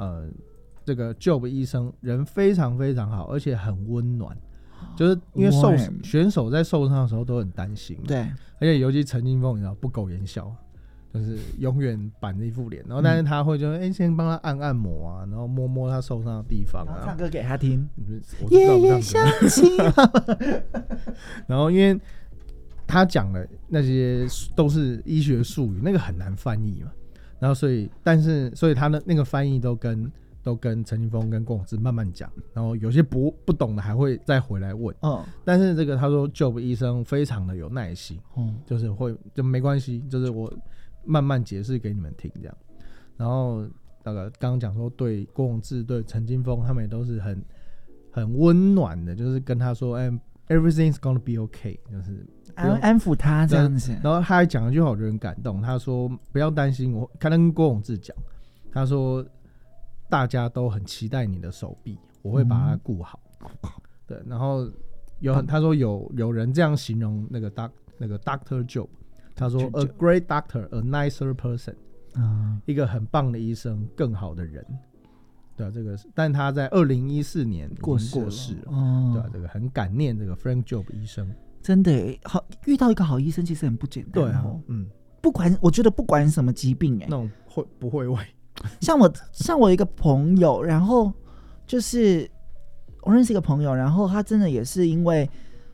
这个 Job 医生人非常非常好，而且很温暖。就是因为选手在受伤的时候都很担心， 对， 而且尤其陈金锋，你知道不苟言笑，就是永远板着一副脸，然后但是他会就先帮他按摩啊，然后摸摸他受伤的地方啊， 唱歌给他听， 夜夜想起然后因为他讲的那些都是医学术语，那个很难翻译嘛，然后所以他的那个翻译都跟陈金锋跟郭泓志慢慢讲，然后有些不懂的还会再回来问。但是这个他说 Job 医生非常的有耐心，就是就没关系，就是我慢慢解释给你们听这样。然后那个刚刚讲说对郭泓志对陈金锋他们也都是很温暖的，就是跟他说everything's gonna be okay， 就是安抚他这样子。 然后他还讲一句话我觉得很感动，他说不要担心，我看他跟郭泓志讲，他说大家都很期待你的手臂，我会把它顾好。对，然后他说有人这样形容那个 Dr. Job， 他说 A great doctor, a nicer person，一个很棒的医生，更好的人。对啊，这个但他在2014年过世了。对啊，这个很感念这个 Frank Job 医生。 真的耶，好，遇到一个好医生其实很不简单。 对啊， 我觉得不管什么疾病，那种不会位。 像我一个朋友，然后就是我认识一个朋友，然后他真的也是因为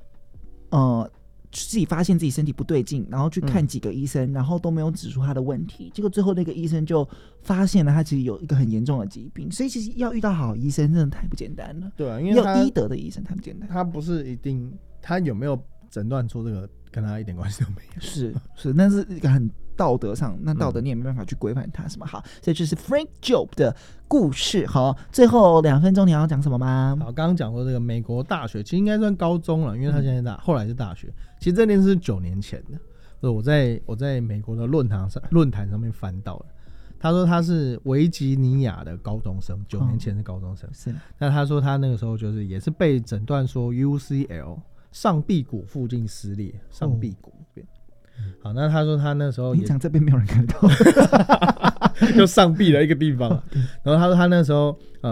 自己发现自己身体不对劲，然后去看几个医生，然后都没有指出他的问题，结果最后那个医生就发现了他其实有一个很严重的疾病，所以其实要遇到好医生真的太不简单了。 对啊，因为要医德的医生太不简单。 他不是一定他有没有诊断出这个跟他一点关系都没有。 是，那是一个很道德上，那道德你也没办法去规范它什么。好，这就是 Frank Job 的故事。好，最后2分钟你要讲什么吗？ 好，刚刚讲过这个美国大学，其实应该算高中了，因为他现在后来是大学。其实这件事是9年前的，我在美国的论坛上面翻到的。他说他是维吉尼亚的高中生，9年前是高中生。 是。 那他说他那个时候就是也是被诊断说 UCL 上臂骨附近撕裂，上臂骨这边。好，那他说他那时候你讲这边没有人看到， 就上臂的一个地方。然后他说他那时候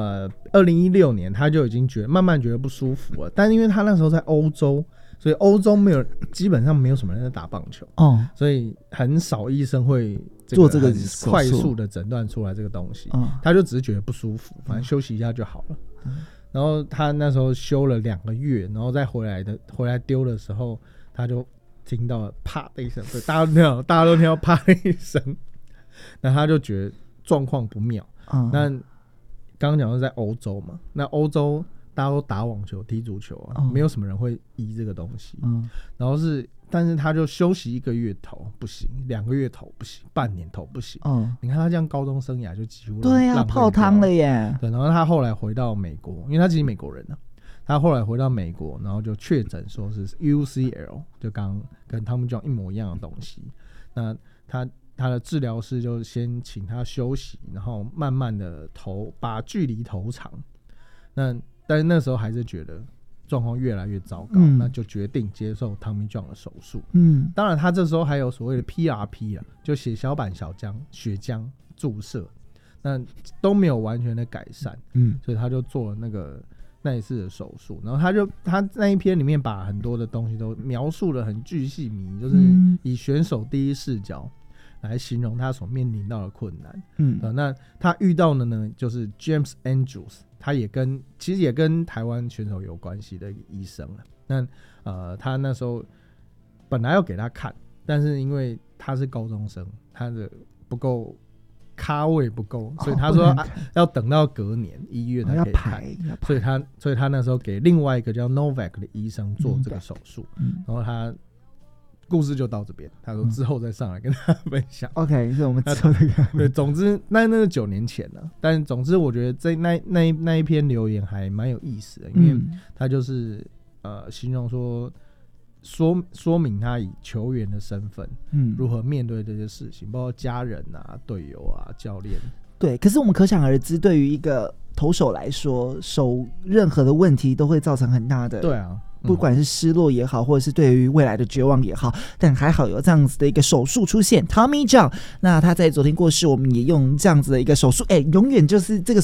2016年他就已经慢慢觉得不舒服了，但是因为他那时候在欧洲，所以欧洲基本上没有什么人在打棒球，所以很少医生会做这个快速的诊断出来这个东西。他就只是觉得不舒服，反正休息一下就好了。然后他那时候休了2个月，然后再回来丢的时候，他就听到了啪的一声，对，大家都听到啪的一声，那他就觉得状况不妙。那刚刚讲的是在欧洲嘛，那欧洲大家都打网球、踢足球啊，没有什么人会医这个东西。然后但是他就休息1个月头不行，2个月头不行，半年头不行。你看他这样高中生涯就几乎对啊，泡汤了耶。 对，然后他后来回到美国，因为他其实美国人啊。他后来回到美国，然后就确诊说是 UCL， 就刚跟他们讲一模一样的东西。那他的治疗师就先请他休息，然后慢慢的把距离投长。但是那时候还是觉得状况越来越糟糕，那就决定接受 Tommy John 的手术。当然他这时候还有所谓的 PRP 啊，就血小板血浆注射，那都没有完全的改善。所以他就做了那一次的手术，然后他那一篇里面把很多的东西都描述得很巨细靡遗，就是以选手第一视角来形容他所面临到的困难。那他遇到的呢，就是 James Andrews， 他其实也跟台湾选手有关系的一个医生了。那他那时候本来要给他看，但是因为他是高中生，他的不够。咖位不够，所以他说要等到隔年1月才可以看，所以他那时候给另外一个叫 Novak 的医生做这个手术。然后他故事就到这边，他说之后再上来跟大家分享。 OK， 所以我们之后再看。 对，总之那是9年前了，但总之我觉得那一篇留言还蛮有意思的，因为他就是形容说。说明他以球员的身份，如何面对这些事情，包括家人啊、队友啊、教练。 对，可是我们可想而知，对于一个投手来说，手任何的问题都会造成很大的， 对啊， 不管是失落也好，或者是对于未来的绝望也好，但还好有这样子的一个手术出现 ，Tommy John。那他在昨天过世，我们也用这样子的一个手术，永远就是这个